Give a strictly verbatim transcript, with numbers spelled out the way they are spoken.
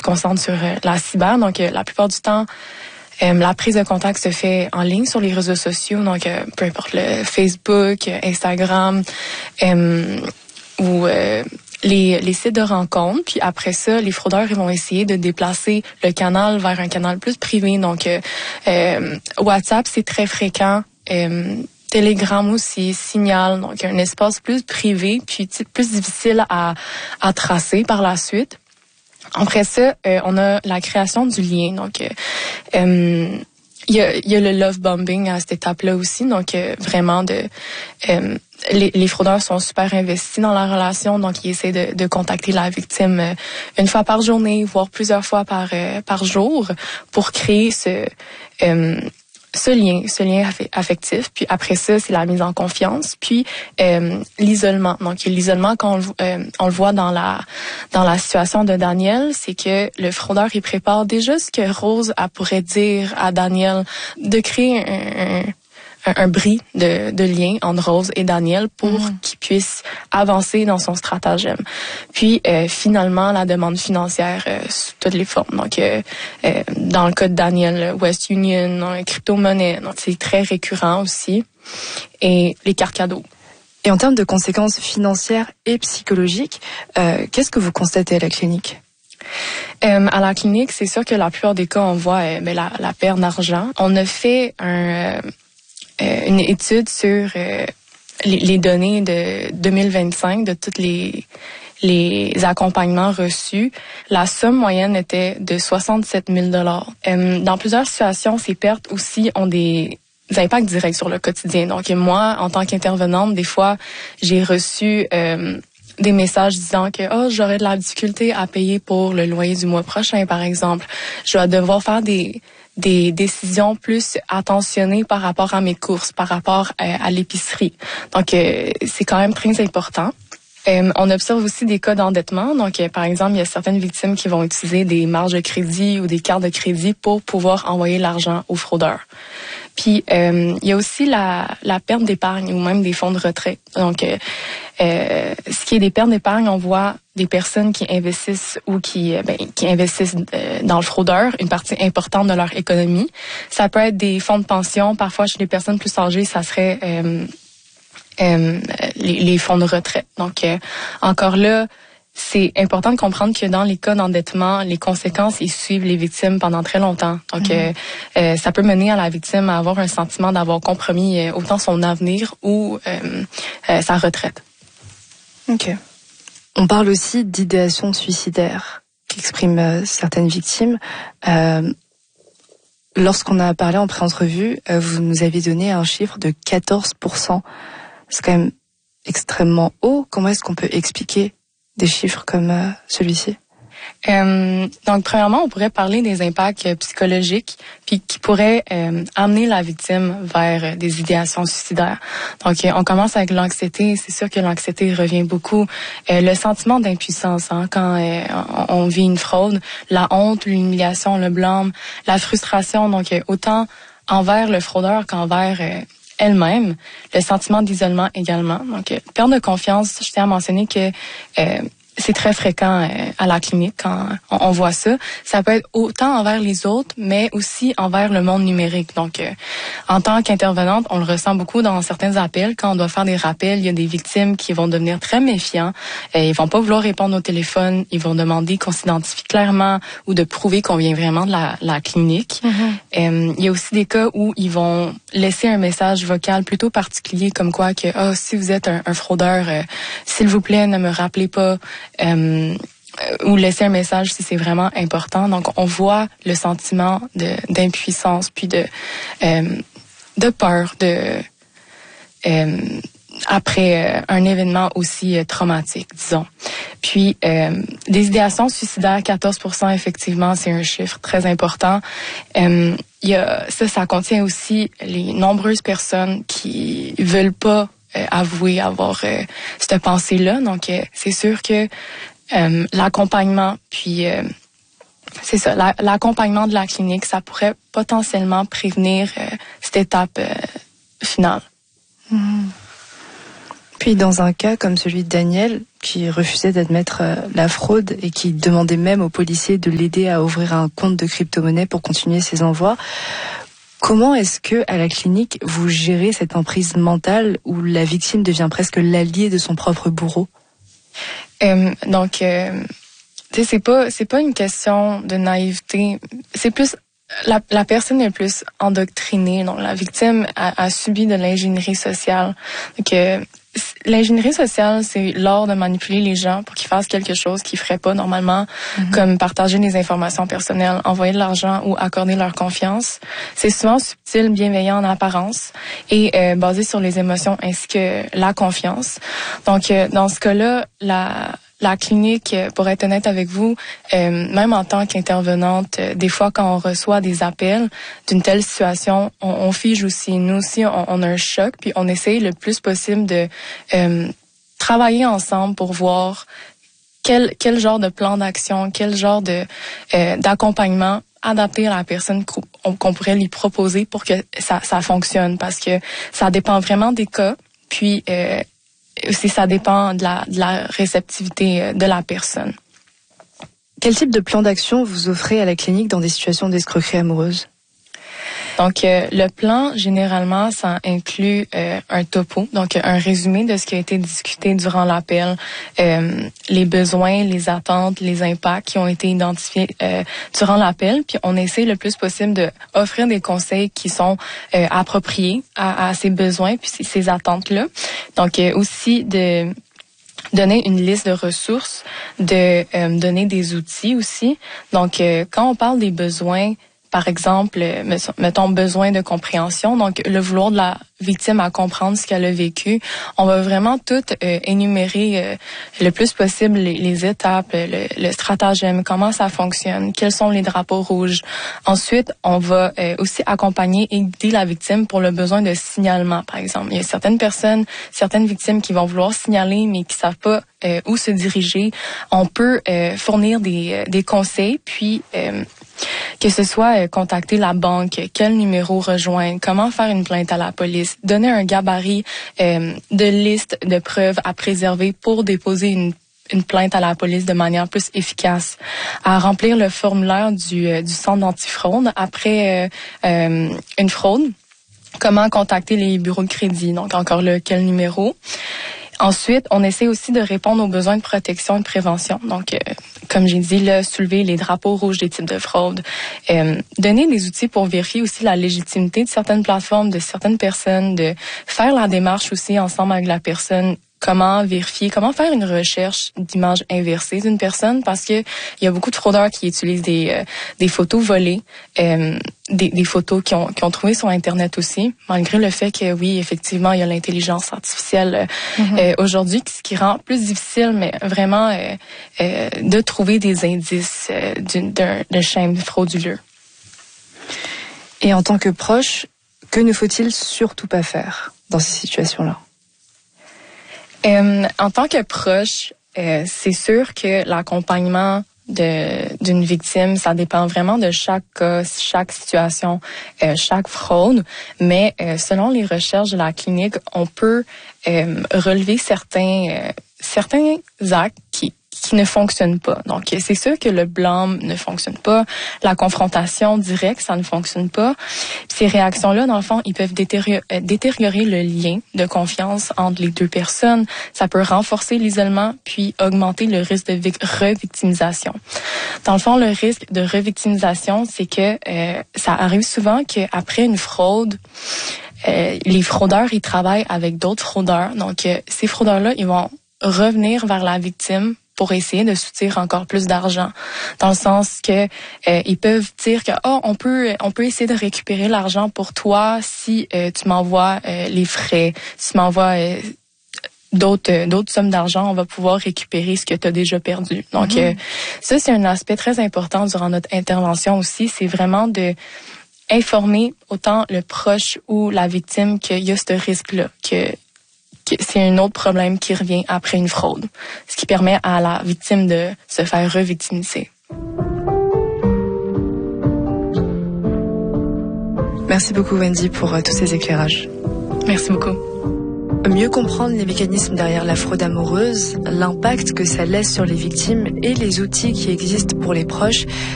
se concentre sur euh, la cyber. Donc, euh, la plupart du temps, euh, la prise de contact se fait en ligne sur les réseaux sociaux. Donc, euh, peu importe le Facebook, Instagram euh, ou euh, les, les sites de rencontres. Puis après ça, les fraudeurs ils vont essayer de déplacer le canal vers un canal plus privé. Donc, euh, euh, WhatsApp, c'est très fréquent. Euh, Telegram aussi, Signal, donc un espace plus privé, puis plus difficile à, à tracer par la suite. Après ça, euh, on a la création du lien. Donc, euh, euh, il y a, il y a le love bombing à cette étape-là aussi. Donc, euh, vraiment, de euh, les, les fraudeurs sont super investis dans la relation. Donc, ils essaient de, de contacter la victime euh, une fois par journée, voire plusieurs fois par euh, par jour, pour créer ce euh, ce lien, ce lien affectif. Puis après ça, c'est la mise en confiance. Puis euh, l'isolement. Donc l'isolement, quand on, euh, on le voit dans la dans la situation de Daniel, c'est que le fraudeur il prépare déjà ce que Rose elle pourrait dire à Daniel, de créer un, un un, un bris de, de lien entre Rose et Daniel pour mmh. qu'il puisse avancer dans son stratagème. Puis euh, finalement, la demande financière euh, sous toutes les formes. Donc, euh, euh, dans le cas de Daniel, West Union, euh, crypto-monnaie, donc c'est très récurrent aussi. Et les cartes cadeaux. Et en termes de conséquences financières et psychologiques, euh, qu'est-ce que vous constatez à la clinique? Euh, à la clinique, c'est sûr que la plupart des cas, on voit euh, ben, la, la perte d'argent. On a fait un... Euh, Euh, une étude sur euh, les, les données de deux mille vingt-cinq, de tous les, les accompagnements reçus. La somme moyenne était de soixante-sept mille dollars. Euh, dans plusieurs situations, ces pertes aussi ont des impacts directs sur le quotidien. Donc moi, en tant qu'intervenante, des fois, j'ai reçu euh, des messages disant que oh, j'aurais de la difficulté à payer pour le loyer du mois prochain, par exemple. Je vais devoir faire des des décisions plus attentionnées par rapport à mes courses, par rapport à, à l'épicerie. Donc, euh, c'est quand même très important. Euh, on observe aussi des cas d'endettement. Donc, euh, par exemple, il y a certaines victimes qui vont utiliser des marges de crédit ou des cartes de crédit pour pouvoir envoyer l'argent aux fraudeurs. Puis, euh, il y a aussi la, la perte d'épargne ou même des fonds de retraite. Donc, euh, euh, ce qui est des pertes d'épargne, on voit des personnes qui investissent ou qui, ben, qui investissent euh, dans le fraudeur une partie importante de leur économie. Ça peut être des fonds de pension. Parfois, chez les personnes plus âgées, ça serait euh, euh, les, les fonds de retraite. Donc, euh, encore là, c'est important de comprendre que dans les cas d'endettement, les conséquences, ils suivent les victimes pendant très longtemps. Donc, mmh. euh, euh, ça peut mener à la victime à avoir un sentiment d'avoir compromis euh, autant son avenir ou euh, euh, sa retraite. OK. On parle aussi d'idéation suicidaire qu'expriment euh, certaines victimes. Euh, lorsqu'on a parlé en pré-entrevue, euh, vous nous avez donné un chiffre de quatorze pour cent. C'est quand même extrêmement haut. Comment est-ce qu'on peut expliquer des chiffres comme euh, celui-ci? Euh, donc, premièrement, on pourrait parler des impacts euh, psychologiques puis qui pourraient euh, amener la victime vers euh, des idéations suicidaires. Donc, euh, on commence avec l'anxiété. C'est sûr que l'anxiété revient beaucoup. Euh, le sentiment d'impuissance, hein, quand euh, on, on vit une fraude, la honte, l'humiliation, le blâme, la frustration. Donc, euh, autant envers le fraudeur qu'envers euh, elle-même, le sentiment d'isolement également. Donc, euh, perte de confiance, je tiens à mentionner que euh, c'est très fréquent euh, à la clinique quand on, on voit ça. Ça peut être autant envers les autres, mais aussi envers le monde numérique. Donc, euh, en tant qu'intervenante, on le ressent beaucoup dans certains appels. Quand on doit faire des rappels, il y a des victimes qui vont devenir très méfiants. Euh, ils vont pas vouloir répondre au téléphone. Ils vont demander qu'on s'identifie clairement ou de prouver qu'on vient vraiment de la, la clinique. Mm-hmm. Euh, il y a aussi des cas où ils vont laisser un message vocal plutôt particulier, comme quoi que oh, si vous êtes un, un fraudeur, euh, s'il vous plaît, ne me rappelez pas. Euh, ou laisser un message si c'est vraiment important. Donc, on voit le sentiment de, d'impuissance, puis de, euh, de peur de euh, après euh, un événement aussi euh, traumatique, disons. Puis, euh, des idéations suicidaires, quatorze pour cent, effectivement, c'est un chiffre très important. Euh, il y a, ça, ça contient aussi les nombreuses personnes qui veulent pas Euh, avouer avoir euh, cette pensée-là. Donc, euh, c'est sûr que euh, l'accompagnement, puis euh, c'est ça, la, l'accompagnement de la clinique, ça pourrait potentiellement prévenir euh, cette étape euh, finale. Mmh. Puis, dans un cas comme celui de Daniel, qui refusait d'admettre la fraude et qui demandait même aux policiers de l'aider à ouvrir un compte de crypto-monnaie pour continuer ses envois. Comment est-ce que, à la clinique, vous gérez cette emprise mentale où la victime devient presque l'allié de son propre bourreau? Euh, donc, euh, tu sais, c'est pas, c'est pas une question de naïveté. C'est plus la, la personne est plus endoctrinée. Donc, la victime a, a subi de l'ingénierie sociale. Donc, euh, l'ingénierie sociale, c'est l'art de manipuler les gens pour qu'ils fassent quelque chose qu'ils feraient pas normalement, mm-hmm. comme partager des informations personnelles, envoyer de l'argent ou accorder leur confiance. C'est souvent subtil, bienveillant en apparence et euh, basé sur les émotions ainsi que la confiance. Donc, euh, dans ce cas-là, la La clinique, pour être honnête avec vous, euh, même en tant qu'intervenante, euh, des fois quand on reçoit des appels d'une telle situation, on, on fige aussi. Nous aussi, on, on a un choc, puis on essaye le plus possible de euh, travailler ensemble pour voir quel, quel genre de plan d'action, quel genre de euh, d'accompagnement adapté à la personne qu'on, qu'on pourrait lui proposer pour que ça, ça fonctionne. Parce que ça dépend vraiment des cas, puis... Euh, aussi, ça dépend de la, de la réceptivité de la personne. Quel type de plan d'action vous offrez à la clinique dans des situations d'escroquerie amoureuse? Donc, euh, le plan, généralement, ça inclut euh, un topo, donc un résumé de ce qui a été discuté durant l'appel, euh, les besoins, les attentes, les impacts qui ont été identifiés euh, durant l'appel. Puis, on essaie le plus possible de offrir des conseils qui sont euh, appropriés à, à ces besoins puis ces attentes-là. Donc, euh, aussi de donner une liste de ressources, de euh, donner des outils aussi. Donc, euh, quand on parle des besoins, par exemple, mettons besoin de compréhension, donc le vouloir de la victime à comprendre ce qu'elle a vécu, on va vraiment tout euh, énumérer euh, le plus possible les, les étapes, le, le stratagème, comment ça fonctionne, quels sont les drapeaux rouges. Ensuite, on va euh, aussi accompagner et guider la victime pour le besoin de signalement, par exemple. Il y a certaines personnes, certaines victimes qui vont vouloir signaler, mais qui savent pas euh, où se diriger. On peut euh, fournir des, des conseils, puis... Euh, que ce soit euh, contacter la banque, quel numéro rejoindre, comment faire une plainte à la police, donner un gabarit euh, de liste de preuves à préserver pour déposer une une plainte à la police de manière plus efficace, à remplir le formulaire du, euh, du centre d'antifraude après euh, euh, une fraude, comment contacter les bureaux de crédit, donc encore là, quel numéro. Ensuite, on essaie aussi de répondre aux besoins de protection et de prévention. Donc, euh, comme j'ai dit, là, soulever les drapeaux rouges des types de fraude. Euh, donner des outils pour vérifier aussi la légitimité de certaines plateformes, de certaines personnes, de faire la démarche aussi ensemble avec la personne. Comment vérifier, comment faire une recherche d'image inversée d'une personne, parce que il y a beaucoup de fraudeurs qui utilisent des euh, des photos volées, euh, des, des photos qui ont qui ont trouvé sur Internet aussi, malgré le fait que oui, effectivement, il y a l'intelligence artificielle euh, mm-hmm. euh, aujourd'hui, ce qui rend plus difficile, mais vraiment euh, euh, de trouver des indices euh, d'une, d'un, d'un schème frauduleux. Et en tant que proche, que ne faut-il surtout pas faire dans ces situations-là? Euh, en tant que proche, euh, c'est sûr que l'accompagnement de d'une victime, ça dépend vraiment de chaque cas, chaque situation, euh, chaque fraude. Mais euh, selon les recherches de la clinique, on peut euh, relever certains euh, certains actes qui qui ne fonctionnent pas. Donc, c'est sûr que le blâme ne fonctionne pas. La confrontation directe, ça ne fonctionne pas. Ces réactions-là, dans le fond, ils peuvent détériorer, détériorer le lien de confiance entre les deux personnes. Ça peut renforcer l'isolement, puis augmenter le risque de vic- revictimisation. Dans le fond, le risque de revictimisation, c'est que euh, ça arrive souvent qu'après une fraude, euh, les fraudeurs, ils travaillent avec d'autres fraudeurs. Donc, euh, ces fraudeurs-là, ils vont revenir vers la victime pour essayer de soutirer encore plus d'argent, dans le sens que euh, ils peuvent dire que oh on peut on peut essayer de récupérer l'argent pour toi si euh, tu m'envoies euh, les frais, si tu m'envoies euh, d'autres euh, d'autres sommes d'argent, on va pouvoir récupérer ce que tu as déjà perdu. Donc mm-hmm. euh, ça c'est un aspect très important durant notre intervention aussi, c'est vraiment de informer autant le proche ou la victime qu'il y a ce risque-là, que c'est un autre problème qui revient après une fraude, ce qui permet à la victime de se faire revictimiser. Merci beaucoup Wendy pour euh, tous ces éclairages. Merci beaucoup. Mieux comprendre les mécanismes derrière la fraude amoureuse, l'impact que ça laisse sur les victimes et les outils qui existent pour les proches,